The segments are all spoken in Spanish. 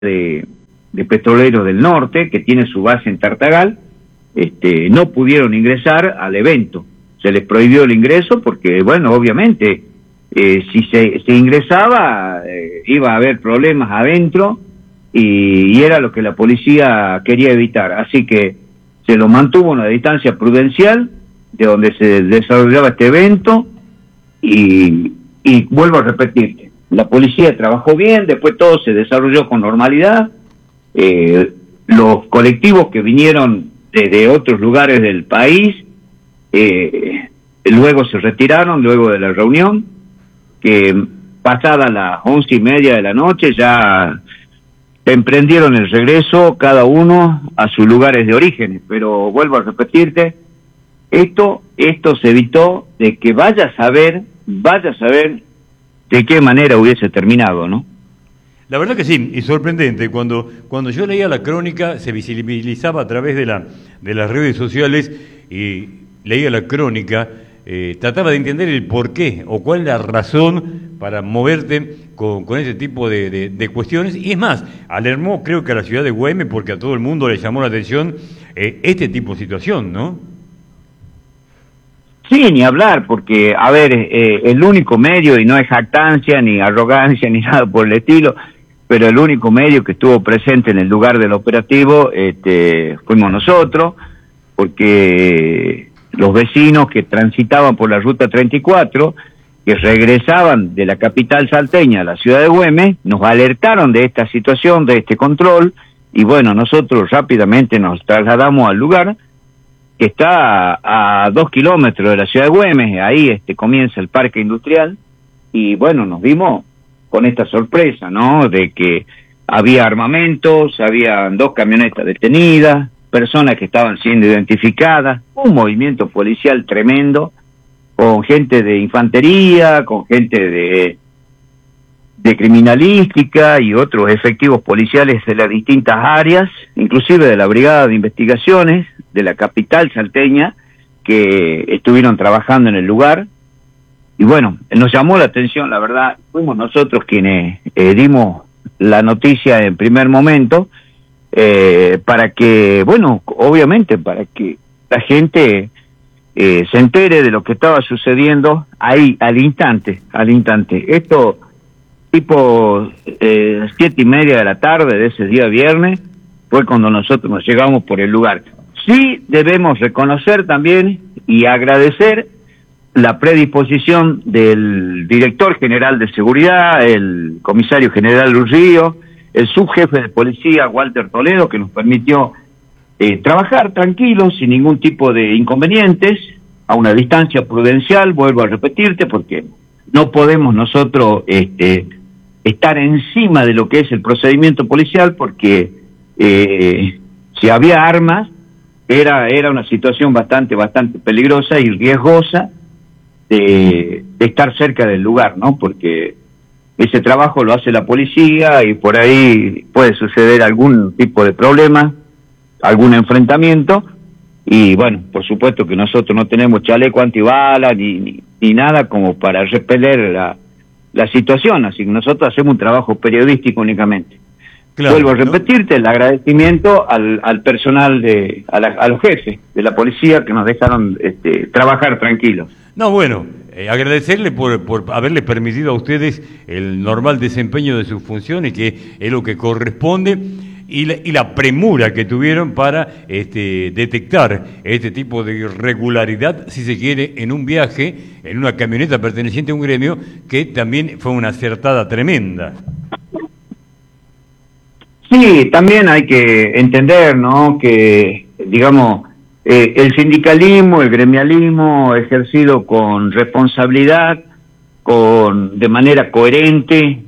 de Petroleros del Norte, que tiene su base en Tartagal, no pudieron ingresar al evento. Se les prohibió el ingreso porque, bueno, obviamente, si se ingresaba, iba a haber problemas adentro y era lo que la policía quería evitar. Así que se lo mantuvo a una distancia prudencial de donde se desarrollaba este evento y vuelvo a repetirte, la policía trabajó bien, después todo se desarrolló con normalidad. Los colectivos que vinieron desde otros lugares del país luego se retiraron, luego de la reunión, que pasadas las 11:30 de la noche ya emprendieron el regreso cada uno a sus lugares de origen. Pero vuelvo a repetirte, esto se evitó de que vaya a saber de qué manera hubiese terminado, ¿no? La verdad que sí, y sorprendente. Cuando yo leía la crónica, se visibilizaba a través de las redes sociales y leía la crónica, trataba de entender el porqué o cuál es la razón para moverte con ese tipo de cuestiones. Y es más, alarmó creo que a la ciudad de Güemes porque a todo el mundo le llamó la atención este tipo de situación, ¿no? Sí, ni hablar, porque, a ver, el único medio, y no es jactancia, ni arrogancia, ni nada por el estilo, pero el único medio que estuvo presente en el lugar del operativo fuimos nosotros, porque los vecinos que transitaban por la ruta 34, que regresaban de la capital salteña a la ciudad de Güemes, nos alertaron de esta situación, de este control, y bueno, nosotros rápidamente nos trasladamos al lugar, que está a 2 kilómetros de la ciudad de Güemes. Ahí comienza el parque industrial, y bueno, nos vimos con esta sorpresa, ¿no? De que había armamentos, había 2 camionetas detenidas, personas que estaban siendo identificadas, un movimiento policial tremendo, con gente de infantería, con gente de criminalística y otros efectivos policiales de las distintas áreas, inclusive de la Brigada de Investigaciones de la capital salteña, que estuvieron trabajando en el lugar. Y bueno, nos llamó la atención, la verdad, fuimos nosotros quienes dimos la noticia en primer momento, para que, bueno, obviamente para que la gente se entere de lo que estaba sucediendo ahí, al instante. Esto tipo 7:30 de la tarde de ese día viernes fue cuando nosotros nos llegamos por el lugar. Sí debemos reconocer también y agradecer la predisposición del director general de seguridad, el comisario general Urrío, el subjefe de policía Walter Toledo, que nos permitió trabajar tranquilos, sin ningún tipo de inconvenientes, a una distancia prudencial, vuelvo a repetirte, porque no podemos nosotros estar encima de lo que es el procedimiento policial, porque si había armas, era una situación bastante peligrosa y riesgosa de estar cerca del lugar, ¿no? Porque ese trabajo lo hace la policía y por ahí puede suceder algún tipo de problema, algún enfrentamiento, y bueno, por supuesto que nosotros no tenemos chaleco antibala ni nada como para repeler la situación, así que nosotros hacemos un trabajo periodístico únicamente. Claro, vuelvo a repetirte, ¿no? El agradecimiento al personal, a los jefes de la policía que nos dejaron trabajar tranquilos. No, bueno, agradecerle por haberles permitido a ustedes el normal desempeño de sus funciones, que es lo que corresponde, y la premura que tuvieron para detectar este tipo de irregularidad, si se quiere, en un viaje, en una camioneta perteneciente a un gremio, que también fue una acertada tremenda. Sí, también hay que entender, ¿no?, que, digamos, el sindicalismo, el gremialismo ejercido con responsabilidad, de manera coherente,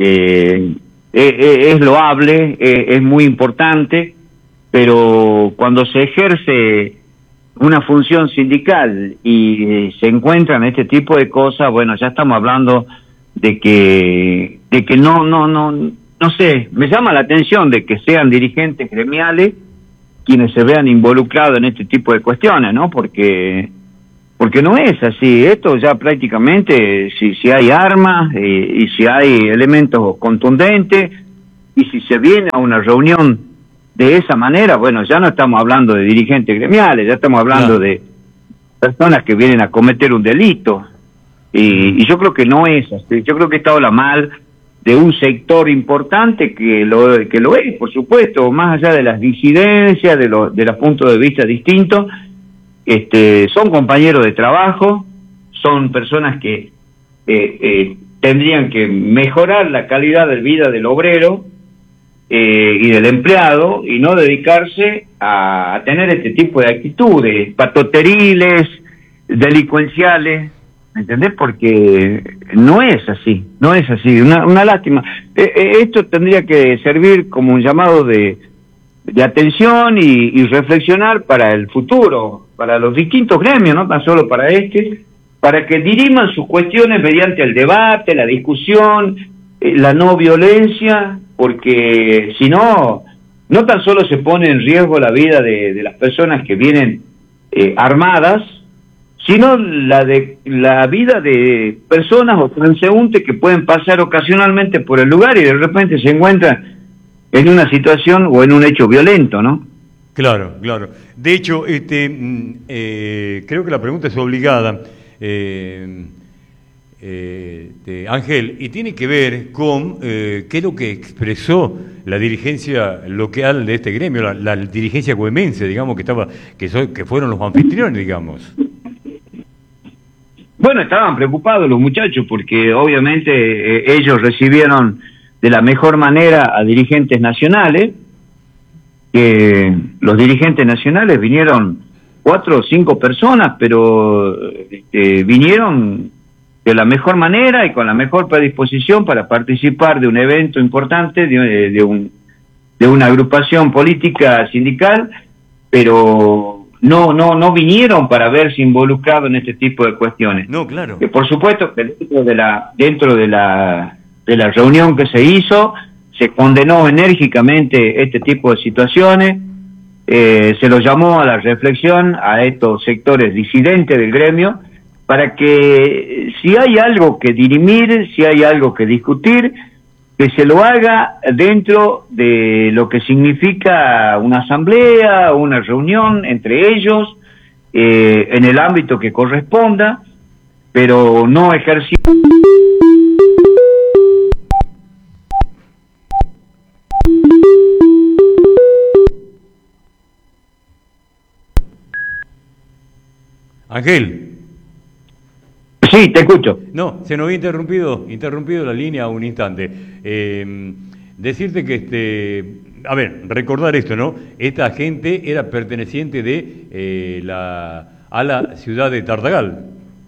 es loable, es muy importante, pero cuando se ejerce una función sindical y se encuentran este tipo de cosas, bueno, ya estamos hablando de que no sé, me llama la atención de que sean dirigentes gremiales quienes se vean involucrados en este tipo de cuestiones, ¿no? Porque no es así. Esto ya prácticamente, si hay armas y si hay elementos contundentes, y si se viene a una reunión de esa manera, bueno, ya no estamos hablando de dirigentes gremiales, ya estamos hablando de personas que vienen a cometer un delito. Y yo creo que no es así. Yo creo que está habla mal de un sector importante que lo es, por supuesto, más allá de las disidencias, de los puntos de vista distintos. Son compañeros de trabajo, son personas que tendrían que mejorar la calidad de vida del obrero y del empleado, y no dedicarse a tener este tipo de actitudes patoteriles, delincuenciales, ¿me entendés? Porque no es así, una lástima. Esto tendría que servir como un llamado de atención y reflexionar para el futuro, para los distintos gremios, no tan solo para para que diriman sus cuestiones mediante el debate, la discusión, la no violencia, porque si no, no tan solo se pone en riesgo la vida de las personas que vienen armadas, sino la vida de personas o transeúntes que pueden pasar ocasionalmente por el lugar y de repente se encuentran en una situación o en un hecho violento, ¿no? Claro. De hecho, creo que la pregunta es obligada, Ángel, y tiene que ver con qué es lo que expresó la dirigencia local de este gremio, la dirigencia cuemense, digamos, que fueron los anfitriones, digamos. Bueno, estaban preocupados los muchachos porque obviamente ellos recibieron de la mejor manera a dirigentes nacionales, que los dirigentes nacionales vinieron 4 o 5 personas, pero vinieron de la mejor manera y con la mejor predisposición para participar de un evento importante, de una agrupación política sindical, pero no vinieron para verse involucrados en este tipo de cuestiones. No, claro. Que por supuesto que dentro de la reunión que se hizo, se condenó enérgicamente este tipo de situaciones, se los llamó a la reflexión a estos sectores disidentes del gremio, para que si hay algo que dirimir, si hay algo que discutir, que se lo haga dentro de lo que significa una asamblea, una reunión entre ellos, en el ámbito que corresponda, pero no ejercer. Ángel. Sí, te escucho. No, se nos había interrumpido la línea un instante. Decirte que, recordar esto, ¿no? Esta gente era perteneciente a la ciudad de Tartagal.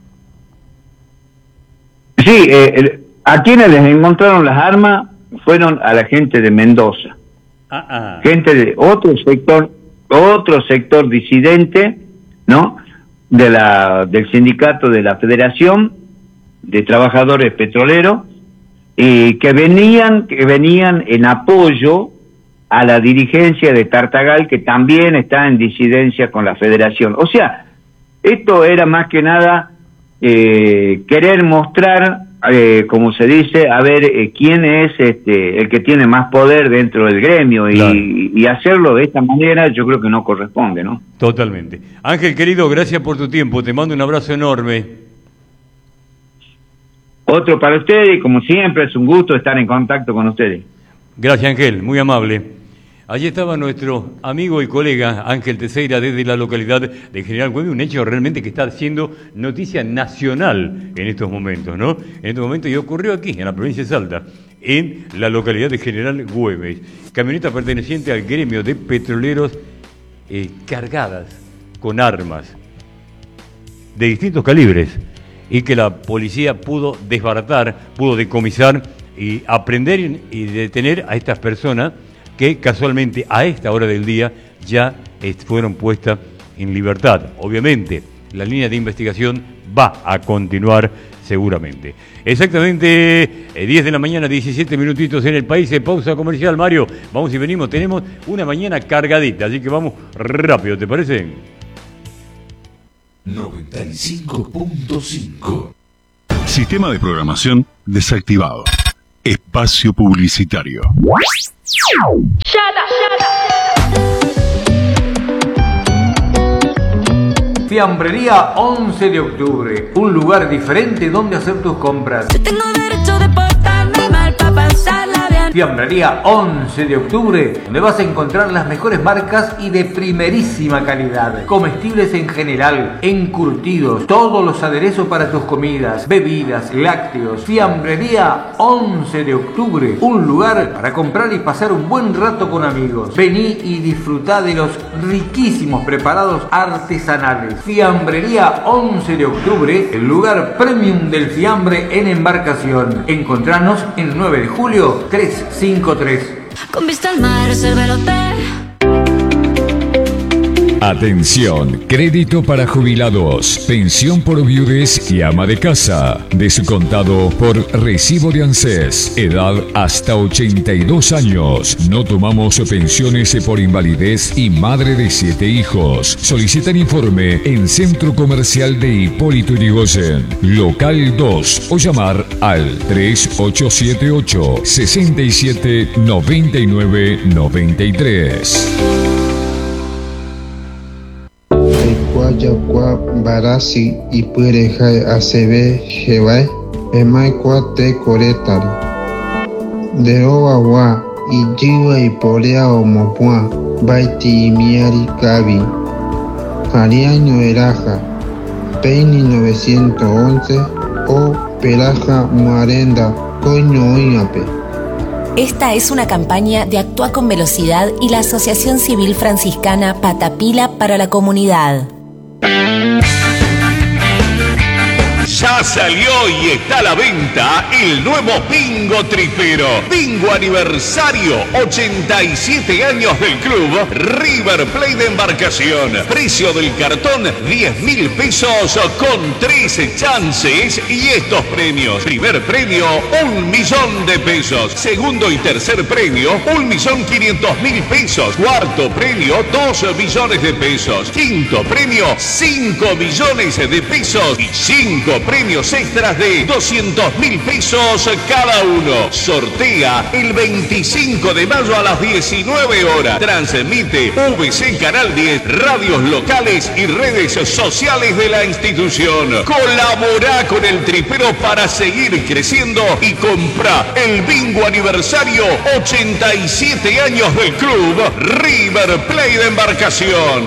Sí, a quienes les encontraron las armas fueron a la gente de Mendoza. Gente de otro sector disidente, ¿no? Del sindicato de la Federación de Trabajadores Petroleros, que venían en apoyo a la dirigencia de Tartagal, que también está en disidencia con la Federación. O sea, esto era más que nada querer mostrar, como se dice, a ver quién es el que tiene más poder dentro del gremio, claro. y hacerlo de esta manera yo creo que no corresponde, ¿no? Totalmente. Ángel, querido, gracias por tu tiempo, te mando un abrazo enorme. Otro para ustedes, y como siempre es un gusto estar en contacto con ustedes. Gracias, Ángel, muy amable. Allí estaba nuestro amigo y colega Ángel Teixeira desde la localidad de General Güemes, un hecho realmente que está haciendo noticia nacional en estos momentos, ¿no? En estos momentos, y ocurrió aquí, en la provincia de Salta, en la localidad de General Güemes. Camioneta perteneciente al gremio de petroleros cargadas con armas de distintos calibres y que la policía pudo desbaratar, pudo decomisar y aprender y detener a estas personas que casualmente a esta hora del día ya fueron puestas en libertad. Obviamente, la línea de investigación va a continuar seguramente. Exactamente 10 de la mañana, 17 minutitos en el país, de pausa comercial. Mario, vamos y venimos, tenemos una mañana cargadita, así que vamos rápido, ¿te parece? 95.5. Sistema de programación desactivado. Espacio publicitario. Fiambrería 11 de octubre, un lugar diferente donde hacer tus compras. Yo tengo derecho de portarme mal para pasarla bien. Fiambrería 11 de octubre, donde vas a encontrar las mejores marcas y de primerísima calidad. Comestibles en general, encurtidos, todos los aderezos para tus comidas, bebidas, lácteos. Fiambrería 11 de octubre, un lugar para comprar y pasar un buen rato con amigos. Vení y disfrutá de los riquísimos preparados artesanales. Fiambrería 11 de octubre, el lugar premium del fiambre en Embarcación. Encontranos en 9 de julio 353. Con vista al mar, reserva el hotel. Atención, crédito para jubilados, pensión por viudez y ama de casa, descontado por recibo de ANSES, edad hasta 82 años. No tomamos pensiones por invalidez y madre de 7 hijos. Solicitan informe en Centro Comercial de Hipólito Yrigoyen, local 2, o llamar al 3878 67 99 93. Yakwa barasi y pureja ACB jevae emaikwa te coretari de owa y jiwa y polea o mopua baiti y miari kabi Jariaño Eraja Peini 911 o Peraja Marenda Coño Oñape. Esta es una campaña de Actúa con Velocidad y la Asociación Civil Franciscana Patapila para la Comunidad. Ya salió y está a la venta el nuevo Bingo Tripero. Bingo aniversario, 87 años del club River Plate de Embarcación. Precio del cartón, 10.000 pesos con 13 chances y estos premios. Primer premio, 1.000.000 pesos. Segundo y tercer premio, 1.500.000 pesos. Cuarto premio, 2 millones de pesos. Quinto premio, 5 millones de pesos. Y 5 premios extras de 200.000 pesos cada uno. Sortea el 25 de mayo a las 19 horas. Transmite VC Canal 10, radios locales y redes sociales de la institución. Colabora con el Tripero para seguir creciendo y compra el bingo aniversario 87 años del club River Plate de Embarcación.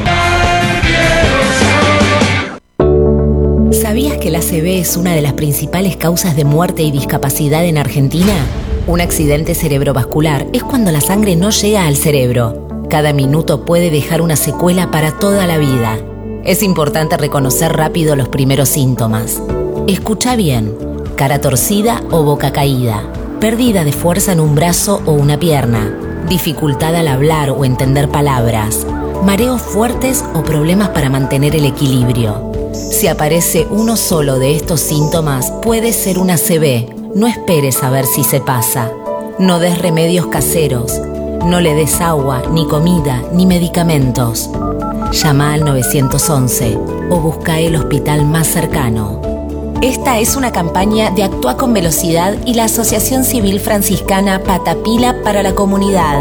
¿Sabías que la ACV es una de las principales causas de muerte y discapacidad en Argentina? Un accidente cerebrovascular es cuando la sangre no llega al cerebro. Cada minuto puede dejar una secuela para toda la vida. Es importante reconocer rápido los primeros síntomas. Escucha bien: cara torcida o boca caída, pérdida de fuerza en un brazo o una pierna, dificultad al hablar o entender palabras, mareos fuertes o problemas para mantener el equilibrio. Si aparece uno solo de estos síntomas, puede ser una ACV. No esperes a ver si se pasa. No des remedios caseros. No le des agua, ni comida, ni medicamentos. Llama al 911 o busca el hospital más cercano. Esta es una campaña de Actúa con Velocidad y la Asociación Civil Franciscana Patapila para la Comunidad.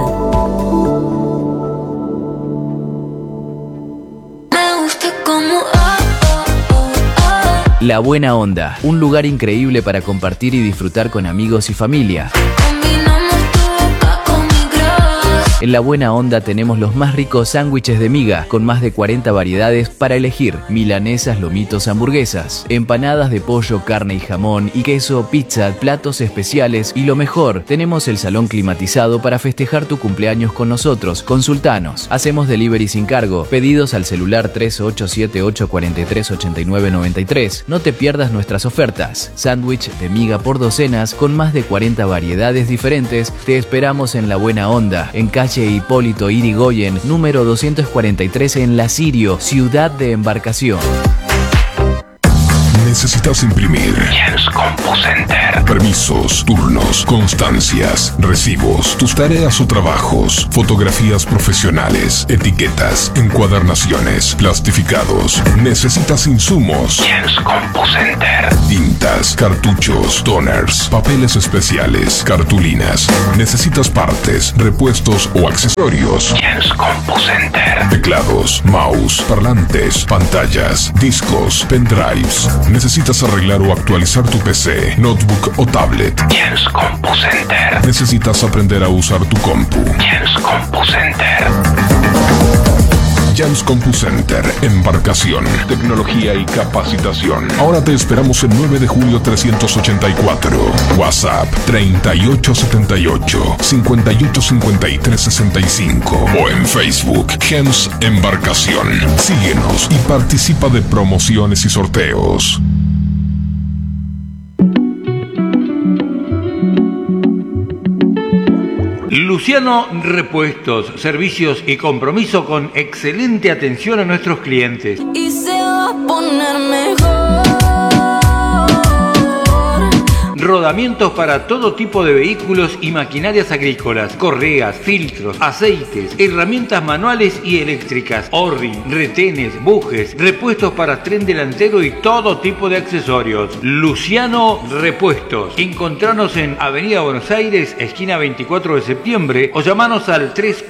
La Buena Onda, un lugar increíble para compartir y disfrutar con amigos y familia. En La Buena Onda tenemos los más ricos sándwiches de miga, con más de 40 variedades para elegir: milanesas, lomitos, hamburguesas, empanadas de pollo, carne y jamón y queso, pizza, platos especiales y lo mejor, tenemos el salón climatizado para festejar tu cumpleaños con nosotros. Consultanos. Hacemos delivery sin cargo. Pedidos al celular 3878438993. No te pierdas nuestras ofertas. Sándwich de miga por docenas con más de 40 variedades diferentes. Te esperamos en La Buena Onda, en calle Hipólito Yrigoyen, número 243 en La Sirio, ciudad de Embarcación. necesitas imprimir. Jens CompuCenter. Permisos, turnos, constancias, recibos, tus tareas o trabajos, fotografías profesionales, etiquetas, encuadernaciones, plastificados. Necesitas insumos. Jens CompuCenter. Tintas, cartuchos, toners, papeles especiales, cartulinas. Necesitas partes, repuestos o accesorios. Jens CompuCenter. Teclados, mouse, parlantes, pantallas, discos, pendrives. Necesitas arreglar o actualizar tu PC, notebook o tablet. Jens CompuCenter. Necesitas aprender a usar tu compu. Jens CompuCenter. Jens CompuCenter, embarcación, tecnología y capacitación. Ahora te esperamos el 9 de julio 384. WhatsApp 3878-585365 o en Facebook Jens Embarcación. Síguenos y participa de promociones y sorteos. Luciano Repuestos, servicios y compromiso con excelente atención a nuestros clientes. Y se va a poner mejor. Rodamientos para todo tipo de vehículos y maquinarias agrícolas, correas, filtros, aceites, herramientas manuales y eléctricas, orri, retenes, bujes, repuestos para tren delantero y todo tipo de accesorios. Luciano Repuestos. Encontranos en Avenida Buenos Aires, esquina 24 de septiembre, o llamanos al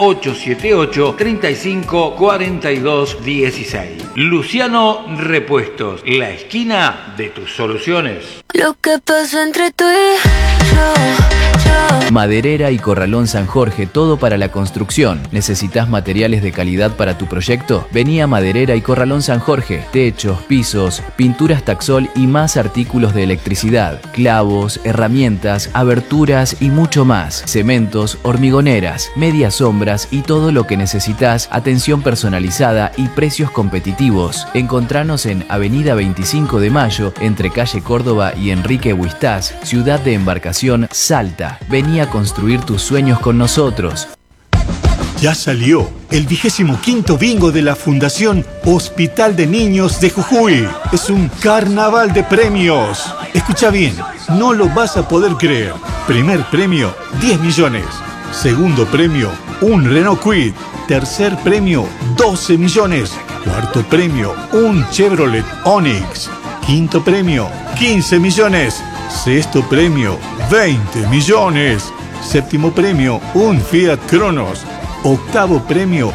3878-354216. Luciano Repuestos, la esquina de tus soluciones. Lo que pasó entre tú y yo. Maderera y Corralón San Jorge, todo para la construcción. ¿Necesitas materiales de calidad para tu proyecto? Vení a Maderera y Corralón San Jorge. Techos, pisos, pinturas Taxol y más artículos de electricidad, clavos, herramientas, aberturas y mucho más. Cementos, hormigoneras, medias sombras y todo lo que necesitas. Atención personalizada y precios competitivos. Encontranos en Avenida 25 de Mayo, entre calle Córdoba y Enrique Huistás, Ciudad de Embarcación, Salta. Vení a construir tus sueños con nosotros. Ya salió el 25º bingo de la Fundación Hospital de Niños de Jujuy. Es un carnaval de premios. Escucha bien, no lo vas a poder creer. Primer premio, 10 millones. Segundo premio, un Renault Kwid. Tercer premio, 12 millones. Cuarto premio, un Chevrolet Onix. Quinto premio, 15 millones. Sexto premio, 20 millones. Séptimo premio, un Fiat Cronos. Octavo premio,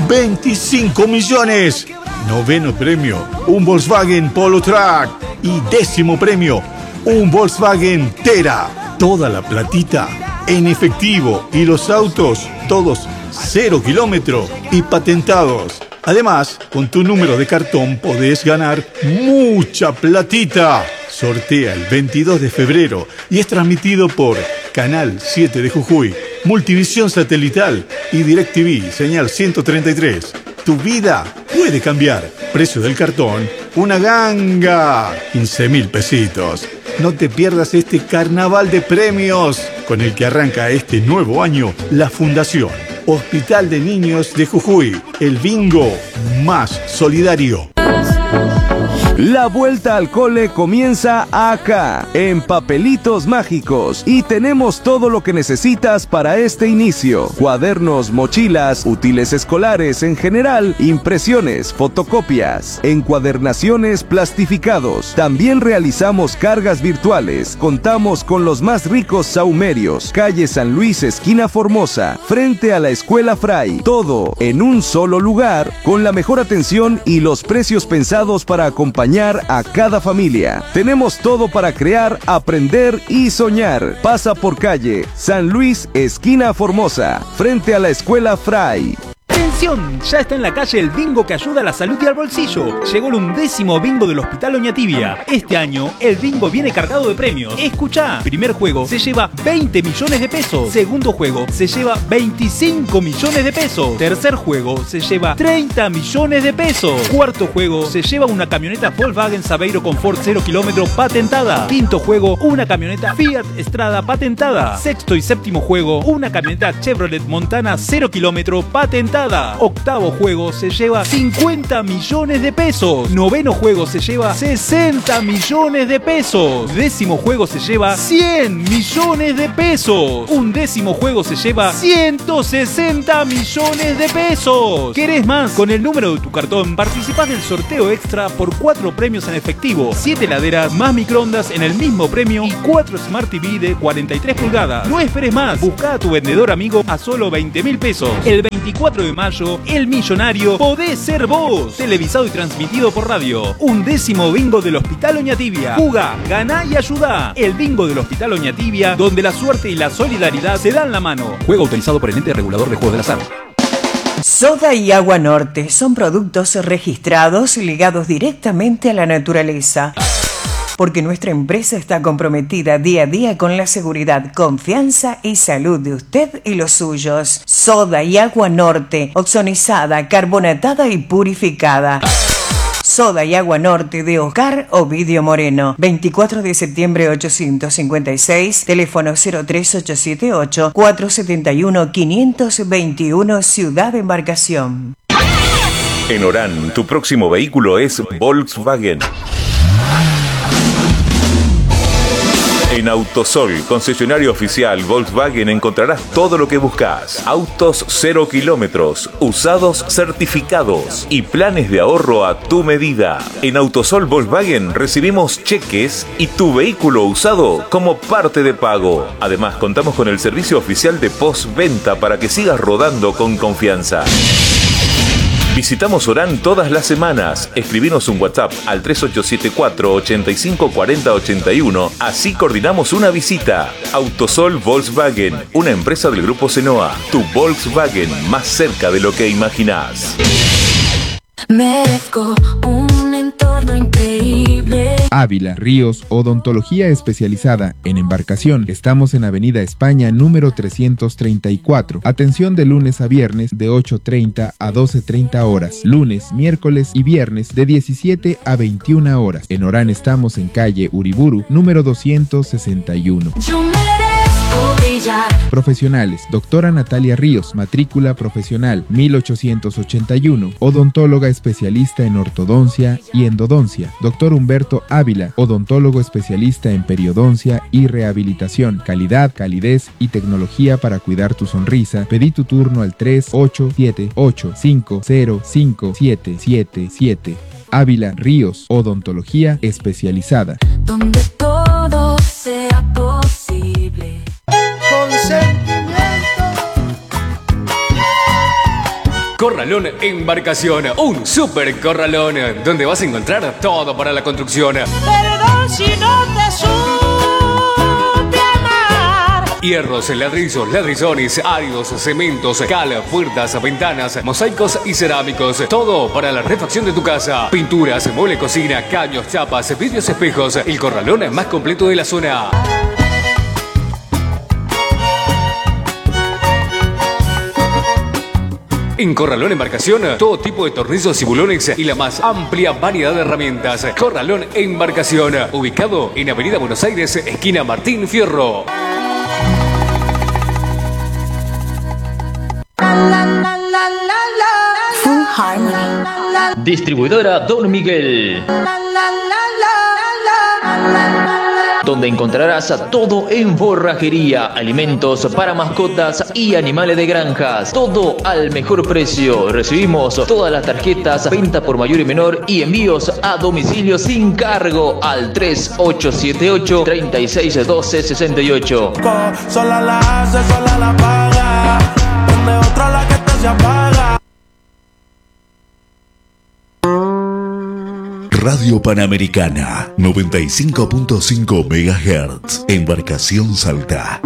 25 millones. Noveno premio, un Volkswagen Polo Truck. Y décimo premio, un Volkswagen Tera. Toda la platita en efectivo y los autos todos 0 kilómetros y patentados. Además, con tu número de cartón podés ganar mucha platita. Sortea el 22 de febrero y es transmitido por Canal 7 de Jujuy, Multivisión Satelital y DirecTV, señal 133. Tu vida puede cambiar. Precio del cartón, una ganga, 15.000 pesitos. No te pierdas este carnaval de premios con el que arranca este nuevo año la Fundación Hospital de Niños de Jujuy, el bingo más solidario. La vuelta al cole comienza acá, en Papelitos Mágicos, y tenemos todo lo que necesitas para este inicio: cuadernos, mochilas, útiles escolares en general, impresiones, fotocopias, encuadernaciones, plastificados. También realizamos cargas virtuales. Contamos con los más ricos saumerios. Calle San Luis, esquina Formosa, frente a la Escuela Fray. Todo en un solo lugar, con la mejor atención y los precios pensados para acompañar a cada familia. Tenemos todo para crear, aprender y soñar. Pasa por calle San Luis, esquina Formosa, frente a la Escuela Fray. ¡Atención! Ya está en la calle el bingo que ayuda a la salud y al bolsillo. Llegó el 11º bingo del Hospital Oñatibia. Este año el bingo viene cargado de premios. Escuchá, primer juego se lleva 20 millones de pesos. Segundo juego se lleva 25 millones de pesos. Tercer juego se lleva 30 millones de pesos. Cuarto juego se lleva una camioneta Volkswagen Saveiro Confort 0 kilómetro patentada. Quinto juego, una camioneta Fiat Strada patentada. Sexto y séptimo juego, una camioneta Chevrolet Montana 0 kilómetro patentada. ayuda. Octavo juego se lleva 50 millones de pesos. Noveno juego se lleva 60 millones de pesos. Décimo juego se lleva 100 millones de pesos. Undécimo juego se lleva 160 millones de pesos. ¿Querés más? Con el número de tu cartón participás del sorteo extra por 4 premios en efectivo, 7 heladeras, más microondas en el mismo premio y 4 Smart TV de 43 pulgadas. No esperes más. Buscá a tu vendedor amigo a solo 20.000 pesos. El 24 de mayo, el millonario podés ser vos. Televisado y transmitido por radio. Undécimo bingo del Hospital Oñatibia. Jugá, ganá y ayudá. El bingo del Hospital Oñatibia, donde la suerte y la solidaridad se dan la mano. Juego autorizado por el ente regulador de juegos del azar. Soda y Agua Norte son productos registrados ligados directamente a la naturaleza. Porque nuestra empresa está comprometida día a día con la seguridad, confianza y salud de usted y los suyos. Soda y Agua Norte, oxonizada, carbonatada y purificada. Soda y Agua Norte de Oscar Ovidio Moreno, 24 de septiembre 856, teléfono 03878 471 521, Ciudad de Embarcación. En Orán, tu próximo vehículo es Volkswagen. En Autosol, concesionario oficial Volkswagen, encontrarás todo lo que buscas. Autos 0 kilómetros, usados certificados y planes de ahorro a tu medida. En Autosol Volkswagen recibimos cheques y tu vehículo usado como parte de pago. Además, contamos con el servicio oficial de postventa para que sigas rodando con confianza. Visitamos Orán todas las semanas. Escribinos un WhatsApp al 3874 85 40 81. Así coordinamos una visita. Autosol Volkswagen, una empresa del grupo Senoa. Tu Volkswagen más cerca de lo que imaginás. Merezco un entorno increíble. Ávila, Ríos, odontología especializada en embarcación. Estamos en Avenida España, número 334. Atención de lunes a viernes de 8:30 a 12:30 horas. Lunes, miércoles y viernes de 17 a 21 horas. En Orán estamos en calle Uriburu, número 261. Yo merezco brillar. Profesionales: doctora Natalia Ríos, matrícula profesional 1881, odontóloga especialista en ortodoncia y endodoncia. Doctor Humberto Ávila, odontólogo especialista en periodoncia y rehabilitación. Calidad, calidez y tecnología para cuidar tu sonrisa. Pedí tu turno al 3878505777. Ávila Ríos, odontología especializada. Donde todo sea posible. Corralón Embarcación, un super corralón donde vas a encontrar todo para la construcción. Perdón si no te supe amar. Hierros, ladrillos, ladrillones, áridos, cementos, cal, puertas, ventanas, mosaicos y cerámicos. Todo para la refacción de tu casa. Pinturas, mueble cocina, caños, chapas, vidrios, espejos. El corralón más completo de la zona. En Corralón Embarcación, todo tipo de tornillos y bulones y la más amplia variedad de herramientas. Corralón Embarcación, ubicado en Avenida Buenos Aires, esquina Martín Fierro. Full Harmony. Distribuidora Don Miguel, donde encontrarás todo en forrajería, alimentos para mascotas y animales de granjas. Todo al mejor precio. Recibimos todas las tarjetas, venta por mayor y menor y envíos a domicilio sin cargo al 3878 361268. Sola la hace, sola la paga. Donde otra la que te se apaga. Radio Panamericana 95.5 MHz. Embarcación Salta.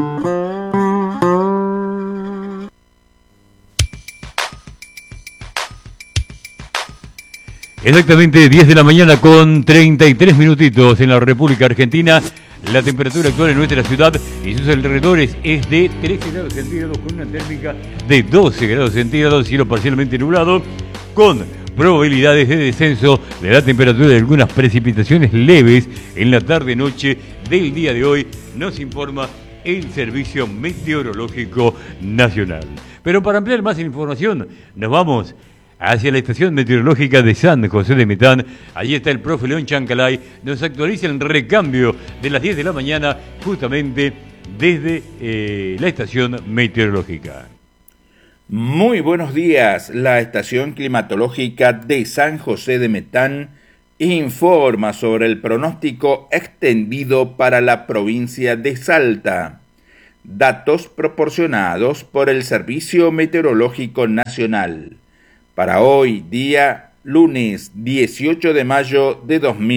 Exactamente 10 de la mañana con 33 minutitos en la República Argentina. La temperatura actual en nuestra ciudad y sus alrededores es de 13 grados centígrados con una térmica de 12 grados centígrados, cielo parcialmente nublado, con probabilidades de descenso de la temperatura de algunas precipitaciones leves en la tarde-noche del día de hoy, nos informa el Servicio Meteorológico Nacional. Pero para ampliar más información, nos vamos hacia la estación meteorológica de San José de Metán. Allí está el profe León Chancalay, nos actualiza el recambio de las 10 de la mañana, justamente desde la estación meteorológica. Muy buenos días. La estación climatológica de San José de Metán informa sobre el pronóstico extendido para la provincia de Salta. Datos proporcionados por el Servicio Meteorológico Nacional. Para hoy, día lunes 18 de mayo de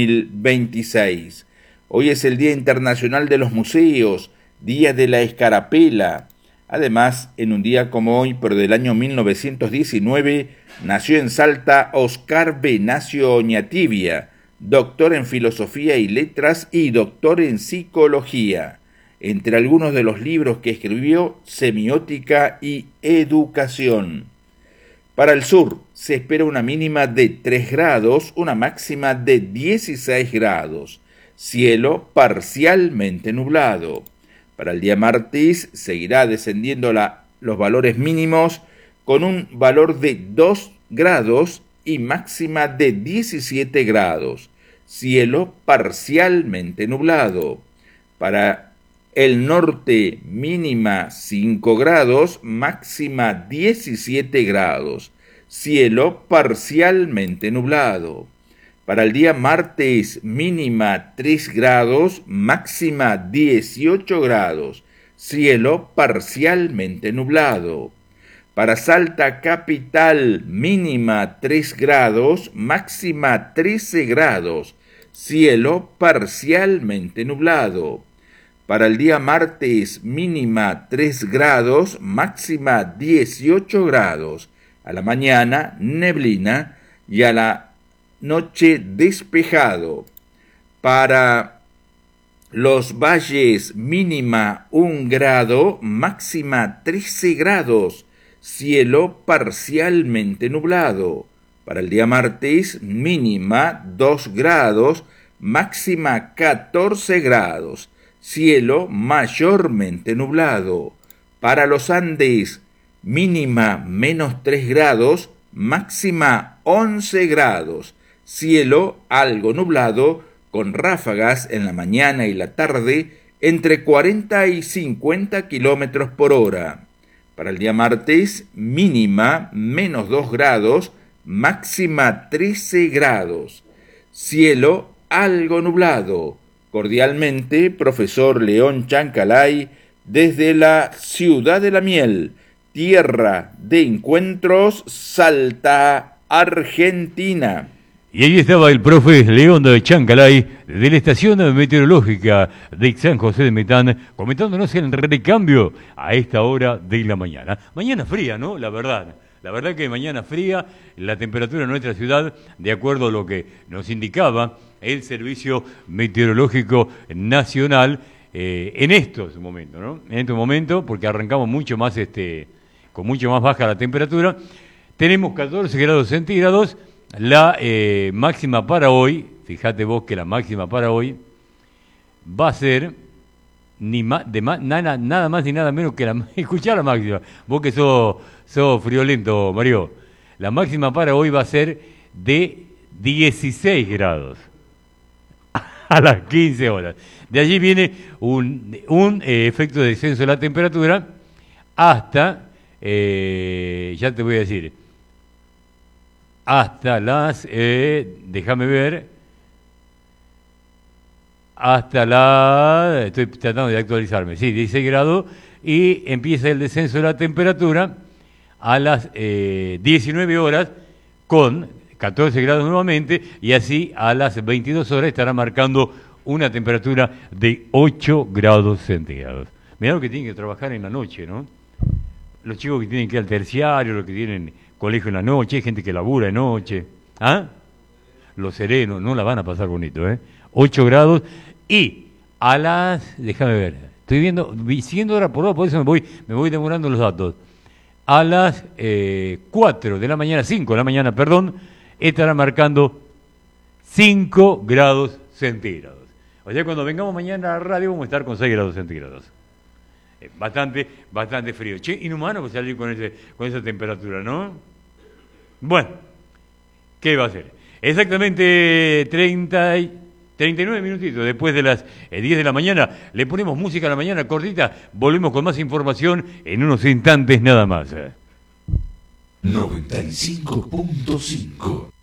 2026. Hoy es el Día Internacional de los Museos, Día de la Escarapela. Además, en un día como hoy, pero del año 1919, nació en Salta Oscar Venancio Oñatibia, doctor en Filosofía y Letras y doctor en Psicología. Entre algunos de los libros que escribió, Semiótica y Educación. Para el sur, se espera una mínima de 3 grados, una máxima de 16 grados. Cielo parcialmente nublado. Para el día martes, seguirá descendiendo los valores mínimos con un valor de 2 grados y máxima de 17 grados. Cielo parcialmente nublado. Para el norte, mínima 5 grados, máxima 17 grados. Cielo parcialmente nublado. Para el día martes, mínima 3 grados, máxima 18 grados. Cielo parcialmente nublado. Para Salta capital, mínima 3 grados, máxima 13 grados. Cielo parcialmente nublado. Para el día martes, mínima 3 grados, máxima 18 grados. A la mañana, neblina y a la noche despejado. Para los valles, mínima 1 grado, máxima 13 grados. Cielo parcialmente nublado. Para el día martes, mínima 2 grados, máxima 14 grados. Cielo mayormente nublado. Para los Andes, mínima menos 3 grados, máxima 11 grados. Cielo algo nublado, con ráfagas en la mañana y la tarde, entre 40 y 50 kilómetros por hora. Para el día martes, mínima menos 2 grados, máxima 13 grados. Cielo algo nublado. Cordialmente, profesor León Chancalay, desde la ciudad de la miel, tierra de encuentros, Salta, Argentina. Y ahí estaba el profe León de Chancalay, de la estación meteorológica de San José de Metán, comentándonos el recambio a esta hora de la mañana. Mañana fría, ¿no? La verdad que mañana fría, la temperatura en nuestra ciudad, de acuerdo a lo que nos indicaba el Servicio Meteorológico Nacional en estos momentos, ¿no? En estos momentos, porque arrancamos mucho más con mucho más baja la temperatura, tenemos 14 grados centígrados, la máxima para hoy, fíjate vos que la máxima para hoy va a ser nada más ni nada menos que escuchá la máxima, vos que sos friolento, Mario, la máxima para hoy va a ser de 16 grados. A las 15 horas. De allí viene un efecto de descenso de la temperatura hasta, ya te voy a decir, hasta las, déjame ver, estoy tratando de actualizarme, sí, 16 grados, y empieza el descenso de la temperatura a las 19 horas con 14 grados nuevamente, y así a las 22 horas estará marcando una temperatura de 8 grados centígrados. Mirá lo que tienen que trabajar en la noche, ¿no? Los chicos que tienen que ir al terciario, los que tienen colegio en la noche, hay gente que labura de noche. ¿Ah? Los serenos, no la van a pasar bonito, ¿eh? 8 grados, y a las, déjame ver, estoy siguiendo hora por hora, por eso me voy demorando los datos. A las 4 de la mañana, 5 de la mañana, perdón, estará marcando 5 grados centígrados. O sea, cuando vengamos mañana a la radio vamos a estar con 6 grados centígrados. Bastante frío. Che, inhumano salir con esa temperatura, ¿no? Bueno, ¿qué va a hacer? Exactamente 39 minutitos después de las 10 de la mañana. Le ponemos música a la mañana cortita. Volvemos con más información en unos instantes nada más. 95.5